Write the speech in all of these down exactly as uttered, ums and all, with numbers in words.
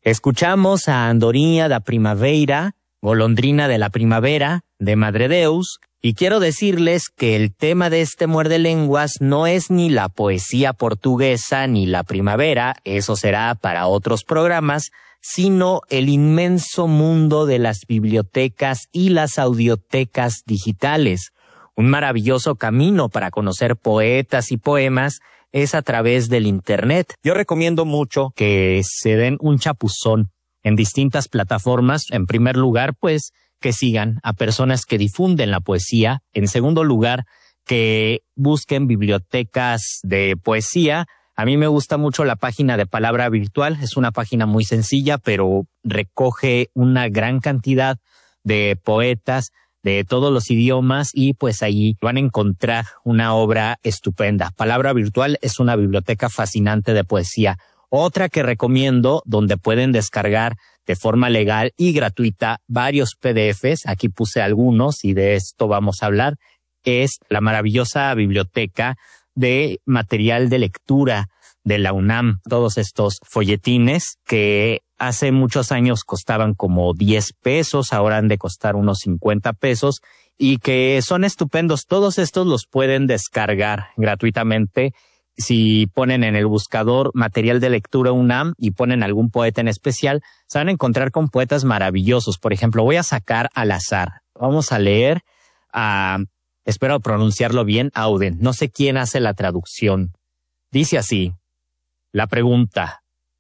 Escuchamos a Andorinha da Primavera, Golondrina de la Primavera, de Madre Deus, y quiero decirles que el tema de este Muerde Lenguas no es ni la poesía portuguesa ni la primavera, eso será para otros programas, sino el inmenso mundo de las bibliotecas y las audiotecas digitales. Un maravilloso camino para conocer poetas y poemas es a través del Internet. Yo recomiendo mucho que se den un chapuzón en distintas plataformas. En primer lugar, pues, que sigan a personas que difunden la poesía. En segundo lugar, que busquen bibliotecas de poesía. A mí me gusta mucho la página de Palabra Virtual. Es una página muy sencilla, pero recoge una gran cantidad de poetas de todos los idiomas y pues ahí van a encontrar una obra estupenda. Palabra Virtual es una biblioteca fascinante de poesía. Otra que recomiendo, donde pueden descargar de forma legal y gratuita varios P D Fs, aquí puse algunos y de esto vamos a hablar, es la maravillosa biblioteca de material de lectura de la UNAM. Todos estos folletines que hace muchos años costaban como diez pesos, ahora han de costar unos cincuenta pesos y que son estupendos. Todos estos los pueden descargar gratuitamente. Si ponen en el buscador material de lectura UNAM y ponen algún poeta en especial, se van a encontrar con poetas maravillosos. Por ejemplo, voy a sacar al azar. Vamos a leer a, espero pronunciarlo bien, Auden. No sé quién hace la traducción. Dice así, la pregunta.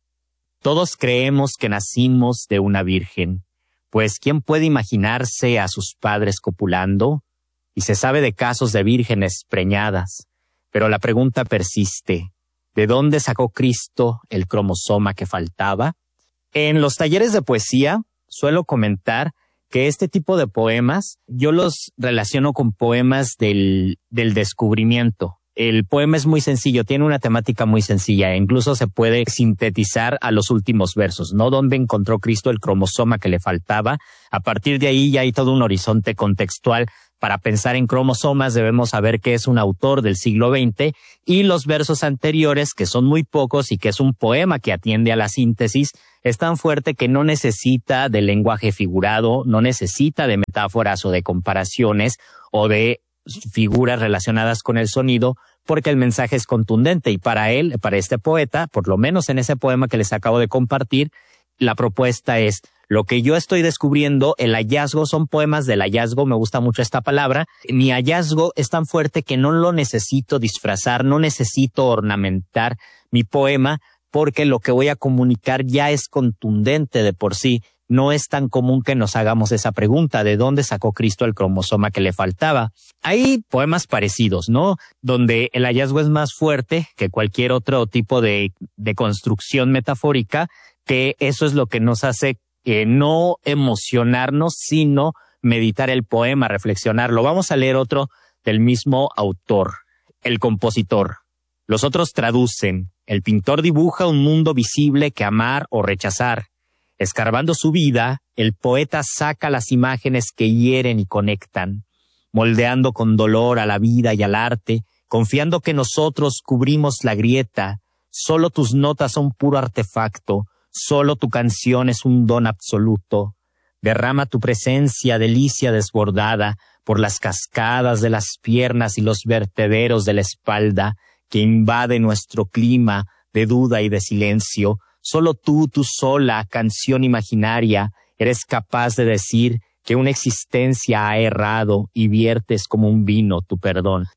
Todos creemos que nacimos de una virgen, pues ¿quién puede imaginarse a sus padres copulando? Y se sabe de casos de vírgenes preñadas. Pero la pregunta persiste, ¿de dónde sacó Cristo el cromosoma que faltaba? En los talleres de poesía suelo comentar que este tipo de poemas yo los relaciono con poemas del, del descubrimiento. El poema es muy sencillo, tiene una temática muy sencilla e incluso se puede sintetizar a los últimos versos, ¿no? ¿Dónde encontró Cristo el cromosoma que le faltaba? A partir de ahí ya hay todo un horizonte contextual. Para pensar en cromosomas debemos saber que es un autor del siglo veinte y los versos anteriores, que son muy pocos y que es un poema que atiende a la síntesis, es tan fuerte que no necesita de lenguaje figurado, no necesita de metáforas o de comparaciones o de figuras relacionadas con el sonido, porque el mensaje es contundente y para él, para este poeta, por lo menos en ese poema que les acabo de compartir, la propuesta es lo que yo estoy descubriendo, el hallazgo, son poemas del hallazgo, me gusta mucho esta palabra. Mi hallazgo es tan fuerte que no lo necesito disfrazar, no necesito ornamentar mi poema, porque lo que voy a comunicar ya es contundente de por sí. No es tan común que nos hagamos esa pregunta, ¿de dónde sacó Cristo el cromosoma que le faltaba? Hay poemas parecidos, ¿no? Donde el hallazgo es más fuerte que cualquier otro tipo de, de construcción metafórica, que eso es lo que nos hace eh, no emocionarnos, sino meditar el poema, reflexionarlo. Vamos a leer otro del mismo autor, el compositor. Los otros traducen, el pintor dibuja un mundo visible que amar o rechazar. Escarbando su vida, el poeta saca las imágenes que hieren y conectan, moldeando con dolor a la vida y al arte, confiando que nosotros cubrimos la grieta. Solo tus notas son puro artefacto, solo tu canción es un don absoluto. Derrama tu presencia, delicia desbordada, por las cascadas de las piernas y los vertederos de la espalda, que invade nuestro clima de duda y de silencio. Solo tú, tú sola, canción imaginaria, eres capaz de decir que una existencia ha errado y viertes como un vino tu perdón.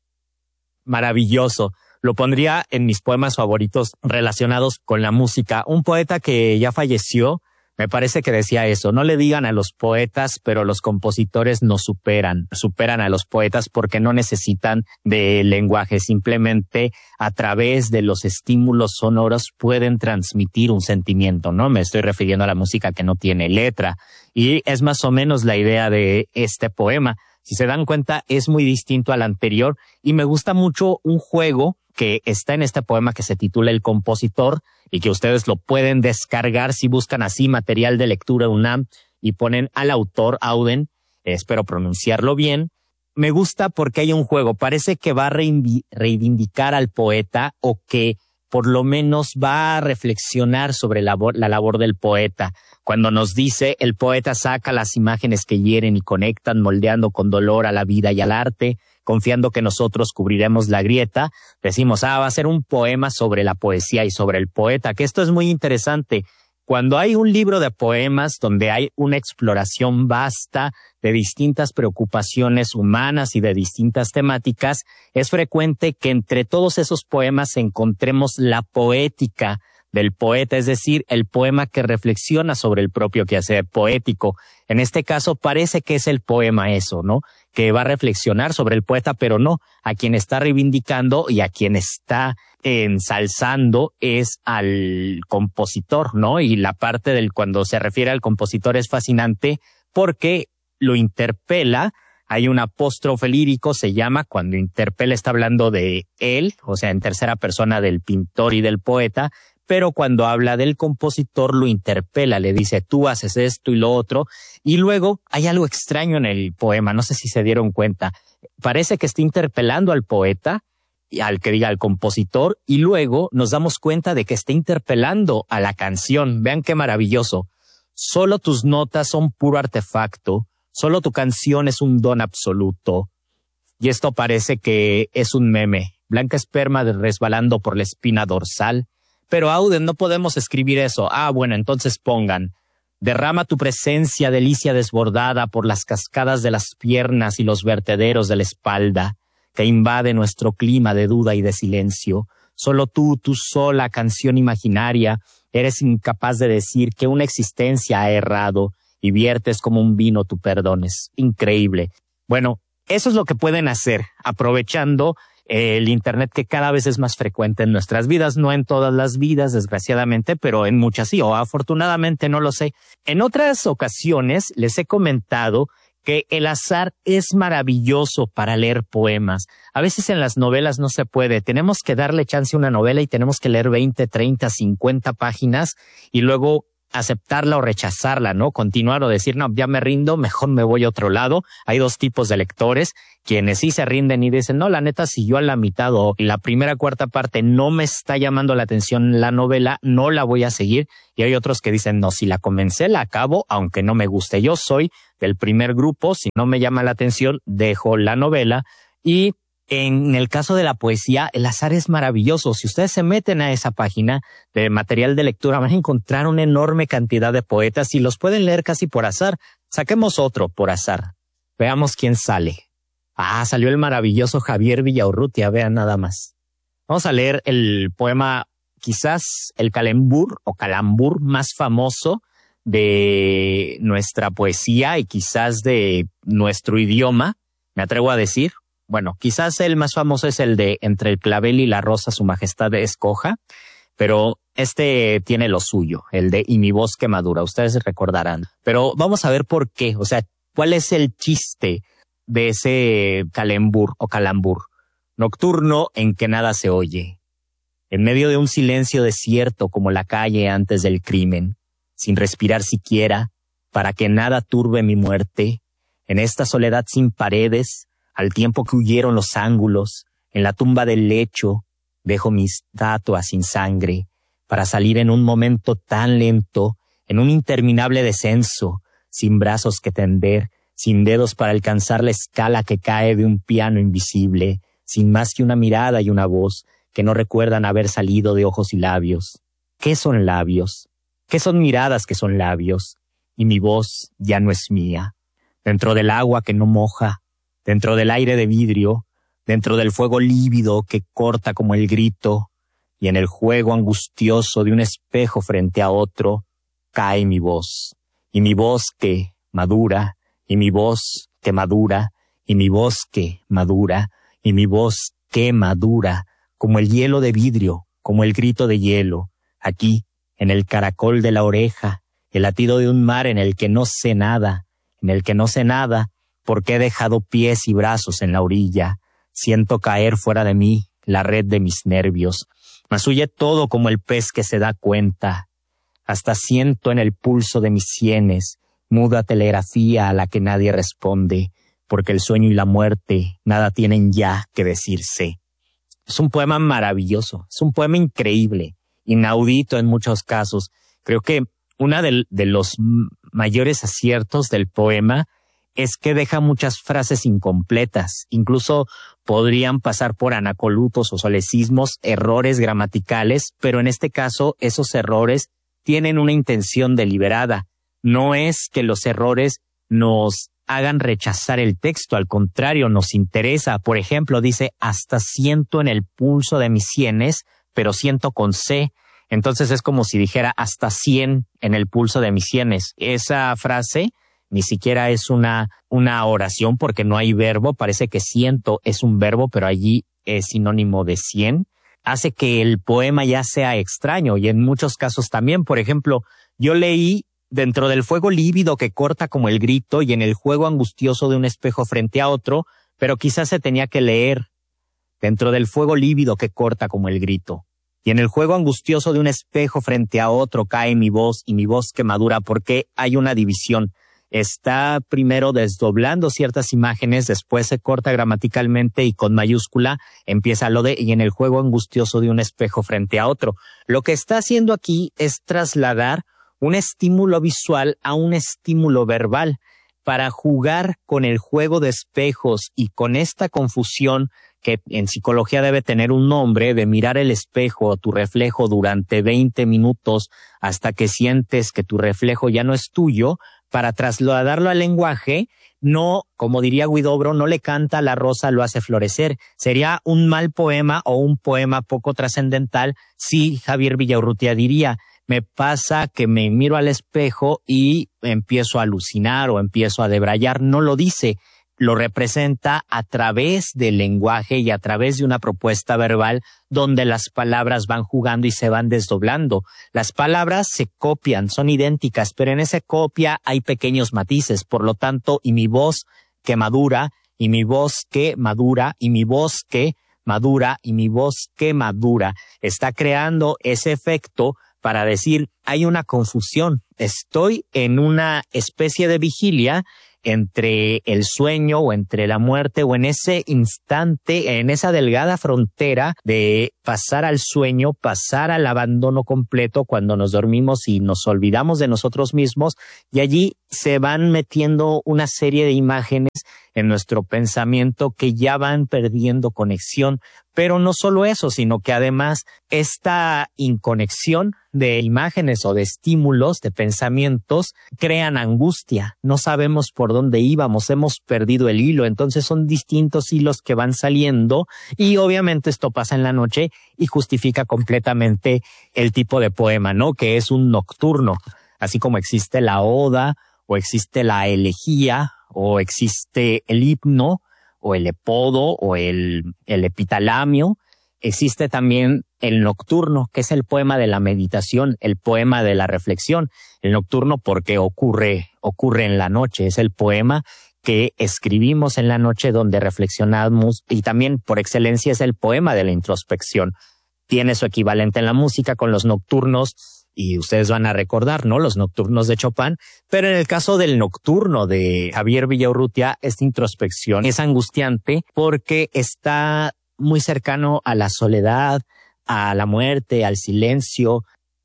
Maravilloso. Lo pondría en mis poemas favoritos relacionados con la música. Un poeta que ya falleció, me parece que decía eso, no le digan a los poetas, pero los compositores nos superan, superan a los poetas porque no necesitan de lenguaje, simplemente a través de los estímulos sonoros pueden transmitir un sentimiento, ¿no? Me estoy refiriendo a la música que no tiene letra y es más o menos la idea de este poema. Si se dan cuenta, es muy distinto al anterior y me gusta mucho un juego que está en este poema que se titula El Compositor y que ustedes lo pueden descargar si buscan así material de lectura UNAM y ponen al autor Auden, eh, espero pronunciarlo bien. Me gusta porque hay un juego, parece que va a reivindicar al poeta o que por lo menos va a reflexionar sobre la labor, la labor del poeta. Cuando nos dice, el poeta saca las imágenes que hieren y conectan, moldeando con dolor a la vida y al arte, confiando que nosotros cubriremos la grieta, decimos, ah, va a ser un poema sobre la poesía y sobre el poeta, que esto es muy interesante. Cuando hay un libro de poemas donde hay una exploración vasta de distintas preocupaciones humanas y de distintas temáticas, es frecuente que entre todos esos poemas encontremos la poética del poeta, es decir, el poema que reflexiona sobre el propio quehacer poético. En este caso parece que es el poema eso, ¿no? Que va a reflexionar sobre el poeta, pero no, a quien está reivindicando y a quien está ensalzando es al compositor, ¿no? Y la parte del cuando se refiere al compositor es fascinante porque lo interpela. Hay un apóstrofe lírico, se llama, cuando interpela está hablando de él, o sea, en tercera persona del pintor y del poeta, pero cuando habla del compositor lo interpela, le dice, tú haces esto y lo otro, y luego hay algo extraño en el poema, no sé si se dieron cuenta, parece que está interpelando al poeta, al que diga al compositor, y luego nos damos cuenta de que está interpelando a la canción. Vean qué maravilloso. Solo tus notas son puro artefacto, solo tu canción es un don absoluto. Y esto parece que es un meme, blanca esperma resbalando por la espina dorsal. Pero Auden, no podemos escribir eso. Ah, bueno, entonces pongan. Derrama tu presencia, delicia desbordada por las cascadas de las piernas y los vertederos de la espalda, que invade nuestro clima de duda y de silencio. Solo tú, tu sola canción imaginaria, eres incapaz de decir que una existencia ha errado y viertes como un vino tu perdón. Es increíble. Bueno, eso es lo que pueden hacer, aprovechando el Internet que cada vez es más frecuente en nuestras vidas, no en todas las vidas, desgraciadamente, pero en muchas sí, o afortunadamente, no lo sé. En otras ocasiones les he comentado que el azar es maravilloso para leer poemas. A veces en las novelas no se puede, tenemos que darle chance a una novela y tenemos que leer veinte, treinta, cincuenta páginas y luego aceptarla o rechazarla, ¿no? Continuar o decir, no, ya me rindo, mejor me voy a otro lado. Hay dos tipos de lectores, quienes sí se rinden y dicen, no, la neta, si yo a la mitad o la primera cuarta parte no me está llamando la atención la novela, no la voy a seguir. Y hay otros que dicen, no, si la comencé, la acabo, aunque no me guste. Yo soy del primer grupo, si no me llama la atención, dejo la novela. Y en el caso de la poesía, el azar es maravilloso. Si ustedes se meten a esa página de material de lectura, van a encontrar una enorme cantidad de poetas y los pueden leer casi por azar. Saquemos otro por azar. Veamos quién sale. Ah, salió el maravilloso Javier Villaurrutia, vean nada más. Vamos a leer el poema, quizás el calembur o calambur más famoso de nuestra poesía y quizás de nuestro idioma, me atrevo a decir. Bueno, quizás el más famoso es el de Entre el clavel y la rosa su majestad escoja, pero este tiene lo suyo, el de Y mi voz que madura, ustedes recordarán. Pero vamos a ver por qué, o sea, cuál es el chiste de ese calembur o calambur. Nocturno en que nada se oye, en medio de un silencio desierto como la calle antes del crimen, sin respirar siquiera, para que nada turbe mi muerte, en esta soledad sin paredes, al tiempo que huyeron los ángulos, en la tumba del lecho, dejo mi estatua sin sangre, para salir en un momento tan lento, en un interminable descenso, sin brazos que tender, sin dedos para alcanzar la escala que cae de un piano invisible, sin más que una mirada y una voz que no recuerdan haber salido de ojos y labios. ¿Qué son labios? ¿Qué son miradas que son labios? Y mi voz ya no es mía. Dentro del agua que no moja, dentro del aire de vidrio, dentro del fuego lívido que corta como el grito, y en el juego angustioso de un espejo frente a otro, cae mi voz, y mi voz que madura, y mi voz que madura, y mi voz que madura, y mi voz que madura, como el hielo de vidrio, como el grito de hielo, aquí, en el caracol de la oreja, el latido de un mar en el que no sé nada, en el que no sé nada, porque he dejado pies y brazos en la orilla, siento caer fuera de mí la red de mis nervios, mas huye todo como el pez que se da cuenta, hasta siento en el pulso de mis sienes, muda telegrafía a la que nadie responde, porque el sueño y la muerte nada tienen ya que decirse. Es un poema maravilloso, es un poema increíble, inaudito en muchos casos. Creo que uno de, de los mayores aciertos del poema es que deja muchas frases incompletas, incluso podrían pasar por anacolutos o solecismos, errores gramaticales, pero en este caso esos errores tienen una intención deliberada. No es que los errores nos hagan rechazar el texto, al contrario, nos interesa. Por ejemplo, dice, hasta siento en el pulso de mis sienes, pero siento con C. Entonces es como si dijera hasta cien en el pulso de mis sienes. Esa frase ni siquiera es una, una oración porque no hay verbo. Parece que siento es un verbo, pero allí es sinónimo de cien. Hace que el poema ya sea extraño y en muchos casos también. Por ejemplo, yo leí dentro del fuego lívido que corta como el grito y en el juego angustioso de un espejo frente a otro, pero quizás se tenía que leer dentro del fuego lívido que corta como el grito. Y en el juego angustioso de un espejo frente a otro cae mi voz y mi voz que madura porque hay una división. Está primero desdoblando ciertas imágenes, después se corta gramaticalmente y con mayúscula empieza lo de y en el juego angustioso de un espejo frente a otro. Lo que está haciendo aquí es trasladar un estímulo visual a un estímulo verbal para jugar con el juego de espejos y con esta confusión que en psicología debe tener un nombre de mirar el espejo o tu reflejo durante veinte minutos hasta que sientes que tu reflejo ya no es tuyo. Para trasladarlo al lenguaje, no, como diría Huidobro, no le canta la rosa, lo hace florecer. Sería un mal poema o un poema poco trascendental si Javier Villaurrutia diría, me pasa que me miro al espejo y empiezo a alucinar o empiezo a debrayar. No lo dice, lo representa a través del lenguaje y a través de una propuesta verbal donde las palabras van jugando y se van desdoblando. Las palabras se copian, son idénticas, pero en esa copia hay pequeños matices. Por lo tanto, y mi voz que madura, y mi voz que madura, y mi voz que madura, y mi voz que madura, está creando ese efecto para decir, hay una confusión. Estoy en una especie de vigilia entre el sueño o entre la muerte o en ese instante, en esa delgada frontera de pasar al sueño, pasar al abandono completo cuando nos dormimos y nos olvidamos de nosotros mismos, y allí se van metiendo una serie de imágenes en nuestro pensamiento que ya van perdiendo conexión. Pero no solo eso, sino que además esta inconexión de imágenes o de estímulos, de pensamientos, crean angustia. No sabemos por dónde íbamos, hemos perdido el hilo. Entonces son distintos hilos que van saliendo y obviamente esto pasa en la noche y justifica completamente el tipo de poema, ¿no? Que es un nocturno. Así como existe la oda o existe la elegía o existe el himno o el epodo o el, el epitalamio, existe también el nocturno, que es el poema de la meditación, el poema de la reflexión. El nocturno porque ocurre, ocurre en la noche, es el poema que escribimos en la noche donde reflexionamos y también por excelencia es el poema de la introspección. Tiene su equivalente en la música con los nocturnos y ustedes van a recordar, ¿no? Los nocturnos de Chopin, pero en el caso del nocturno de Javier Villaurrutia, esta introspección es angustiante porque está muy cercano a la soledad, a la muerte, al silencio.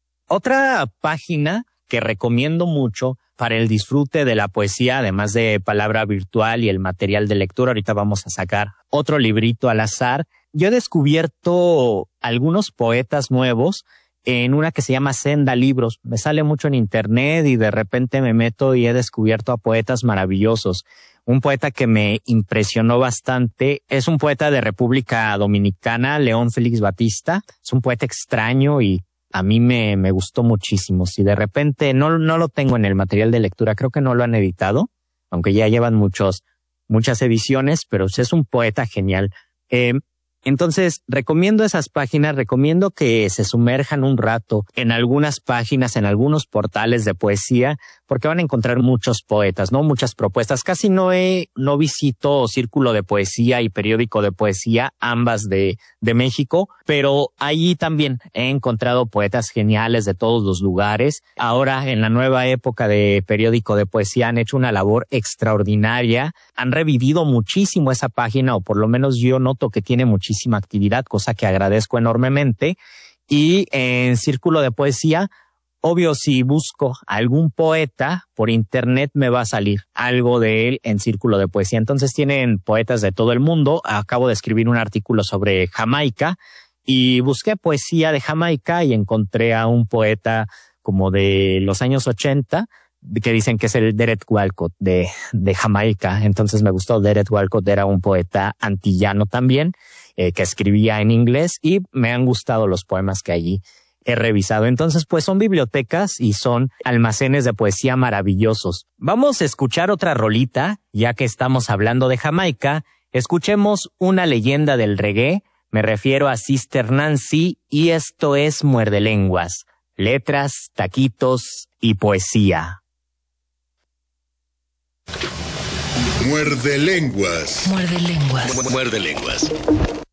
Otra página que recomiendo mucho para el disfrute de la poesía, además de Palabra Virtual y el material de lectura, ahorita vamos a sacar otro librito al azar. Yo he descubierto algunos poetas nuevos en una que se llama Senda Libros. Me sale mucho en internet y de repente me meto y he descubierto a poetas maravillosos. Un poeta que me impresionó bastante es un poeta de República Dominicana, León Félix Batista. Es un poeta extraño y a mí me, me gustó muchísimo. Si de repente no, no lo tengo en el material de lectura, creo que no lo han editado, aunque ya llevan muchos, muchas ediciones, pero es un poeta genial. Eh, Entonces, recomiendo esas páginas, recomiendo que se sumerjan un rato en algunas páginas, en algunos portales de poesía, porque van a encontrar muchos poetas, ¿no? Muchas propuestas. Casi no he, no visito Círculo de Poesía y Periódico de Poesía, ambas de, de México, pero allí también he encontrado poetas geniales de todos los lugares. Ahora, en la nueva época de Periódico de Poesía, han hecho una labor extraordinaria. Han revivido muchísimo esa página, o por lo menos yo noto que tiene muchísimo muchísima actividad, cosa que agradezco enormemente. Y en Círculo de Poesía, obvio, si busco algún poeta por internet me va a salir algo de él en Círculo de Poesía. Entonces tienen poetas de todo el mundo. Acabo de escribir un artículo sobre Jamaica y busqué poesía de Jamaica y encontré a un poeta como de los años ochenta que dicen que es el Derek Walcott de, de Jamaica. Entonces me gustó. Derek Walcott era un poeta antillano también, eh, que escribía en inglés, y me han gustado los poemas que allí he revisado. Entonces, pues son bibliotecas y son almacenes de poesía maravillosos. Vamos a escuchar otra rolita, ya que estamos hablando de Jamaica. Escuchemos una leyenda del reggae. Me refiero a Sister Nancy, y esto es Muerde Lenguas. Letras, taquitos y poesía. Muerde Lenguas. Muerde Lenguas. Muerde Lenguas.